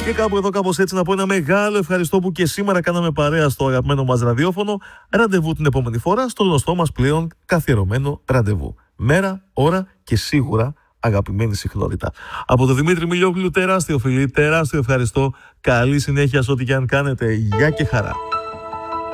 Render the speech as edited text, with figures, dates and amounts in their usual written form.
Και κάπου εδώ, κάπως έτσι, να πω ένα μεγάλο ευχαριστώ που και σήμερα κάναμε παρέα στο αγαπημένο μας ραδιόφωνο. Ραντεβού την επόμενη φορά στο γνωστό μας πλέον καθιερωμένο ραντεβού. Μέρα, ώρα και σίγουρα αγαπημένη συχνότητα. Από τον Δημήτρη Μιλιόγλου, τεράστιο φιλί, τεράστιο ευχαριστώ. Καλή συνέχεια σε ό,τι και αν κάνετε. Γεια και χαρά.